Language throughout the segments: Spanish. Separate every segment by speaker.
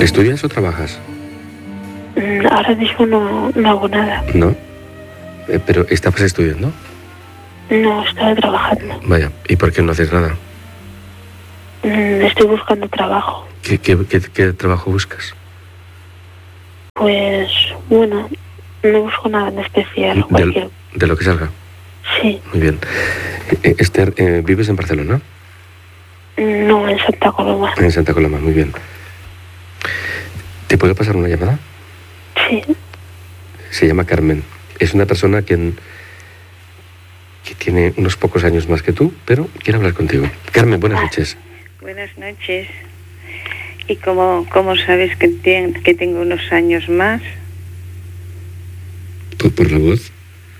Speaker 1: ¿Estudias o trabajas?
Speaker 2: Ahora mismo no hago nada.
Speaker 1: ¿No? ¿Pero estabas estudiando?
Speaker 2: No, estaba trabajando.
Speaker 1: Vaya, ¿y por qué no haces nada?
Speaker 2: Estoy buscando trabajo.
Speaker 1: ¿Qué trabajo buscas?
Speaker 2: Pues, bueno, no busco nada en especial.
Speaker 1: ¿De lo que salga?
Speaker 2: Sí.
Speaker 1: Muy bien. Esther, ¿vives en Barcelona?
Speaker 2: No, en Santa Coloma.
Speaker 1: En Santa Coloma, muy bien. ¿Te puedo pasar una llamada?
Speaker 2: Sí.
Speaker 1: Se llama Carmen. Es una persona que tiene unos pocos años más que tú, pero quiere hablar contigo. Carmen, buenas noches.
Speaker 3: Buenas noches. ¿Y cómo sabes que tengo unos años más?
Speaker 1: ¿Por la voz?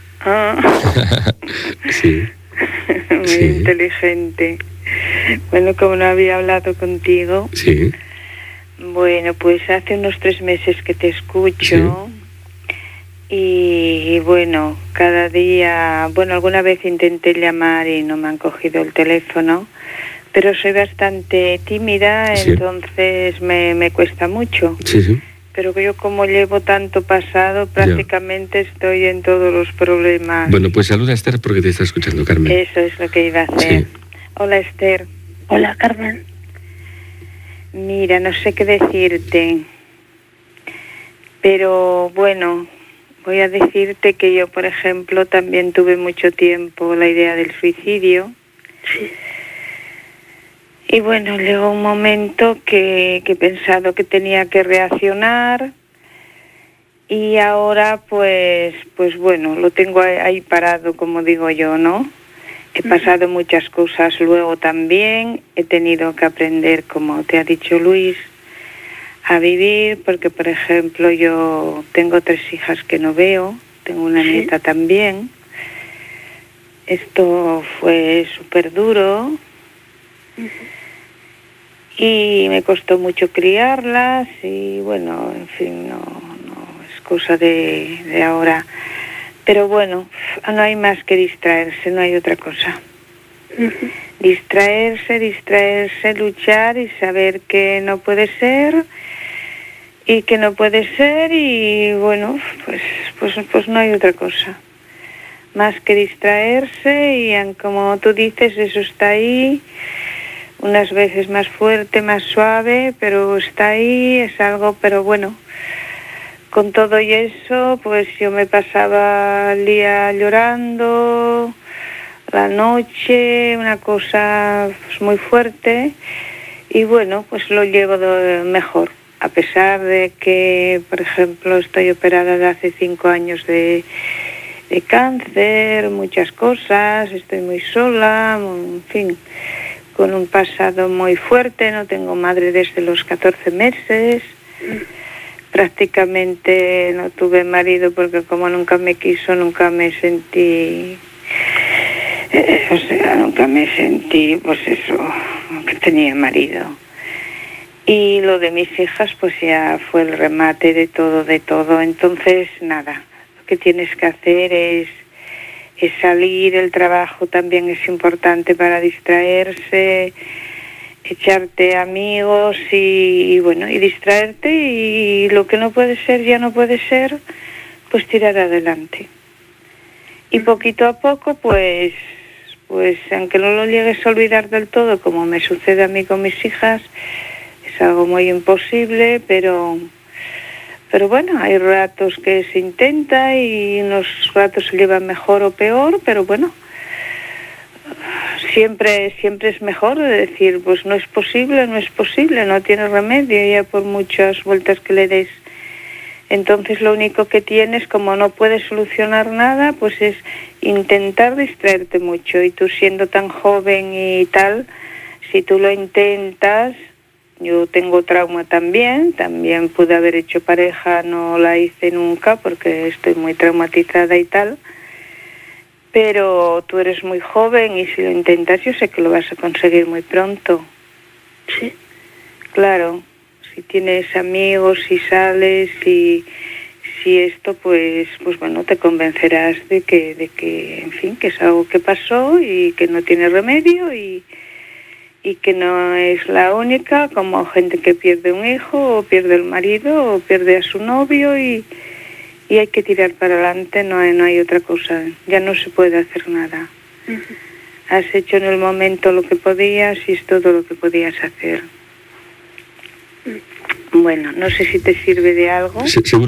Speaker 1: Sí.
Speaker 3: Muy inteligente. Bueno, como no había hablado contigo.
Speaker 1: Sí.
Speaker 3: Bueno, pues hace unos 3 meses que te escucho. Sí. Y bueno, cada día, alguna vez intenté llamar y no me han cogido el teléfono, pero soy bastante tímida, sí. Entonces me cuesta mucho.
Speaker 1: Sí.
Speaker 3: Pero yo como llevo tanto pasado, prácticamente estoy en todos los problemas.
Speaker 1: Bueno, pues saluda a Esther porque te está escuchando, Carmen.
Speaker 3: Eso es lo que iba a hacer.
Speaker 1: Sí.
Speaker 3: Hola, Esther.
Speaker 2: Hola, Carmen.
Speaker 3: Mira, no sé qué decirte, pero bueno, voy a decirte que yo, por ejemplo, también tuve mucho tiempo la idea del suicidio.
Speaker 2: Sí.
Speaker 3: Y bueno, llegó un momento que he pensado que tenía que reaccionar y ahora pues bueno, lo tengo ahí parado, como digo yo, ¿no? He pasado muchas cosas luego también, he tenido que aprender, como te ha dicho Luis, a vivir, porque por ejemplo yo tengo 3 hijas que no veo, tengo una nieta también. Esto fue súper duro. Y me costó mucho criarlas y bueno, en fin, no es cosa de ahora. Pero bueno, no hay más que distraerse, no hay otra cosa. Distraerse, luchar y saber que no puede ser y que no puede ser y bueno, pues no hay otra cosa. Más que distraerse y como tú dices, eso está ahí. Unas veces más fuerte, más suave, pero está ahí, es algo, pero bueno, con todo y eso, pues yo me pasaba el día llorando, la noche, una cosa pues, muy fuerte, y bueno, pues lo llevo mejor, a pesar de que, por ejemplo, estoy operada de hace 5 años de cáncer, muchas cosas, estoy muy sola, en fin, con un pasado muy fuerte, no tengo madre desde los 14 meses, prácticamente no tuve marido porque como nunca me quiso, nunca me sentí, pues eso, que tenía marido. Y lo de mis hijas pues ya fue el remate de todo, entonces nada, lo que tienes que hacer es salir, el trabajo también es importante para distraerse, echarte amigos y bueno, y distraerte y lo que no puede ser, ya no puede ser, pues tirar adelante. Y poquito a poco, pues aunque no lo llegues a olvidar del todo, como me sucede a mí con mis hijas, es algo muy imposible, pero bueno, hay ratos que se intenta y unos ratos se llevan mejor o peor, pero bueno, siempre es mejor decir, pues no es posible, no tiene remedio, ya por muchas vueltas que le des. Entonces lo único que tienes, como no puedes solucionar nada, pues es intentar distraerte mucho. Y tú siendo tan joven y tal, si tú lo intentas. Yo tengo trauma también pude haber hecho pareja, no la hice nunca porque estoy muy traumatizada y tal, pero tú eres muy joven y si lo intentas yo sé que lo vas a conseguir muy pronto.
Speaker 2: Sí.
Speaker 3: Claro, si tienes amigos, si sales, si esto, pues bueno, te convencerás de que, en fin, que es algo que pasó y que no tiene remedio y y que no es la única, como gente que pierde un hijo o pierde el marido o pierde a su novio y hay que tirar para adelante, no hay otra cosa, ya no se puede hacer nada. Has hecho en el momento lo que podías y es todo lo que podías hacer. Bueno, no sé si te sirve de algo.
Speaker 1: Seguro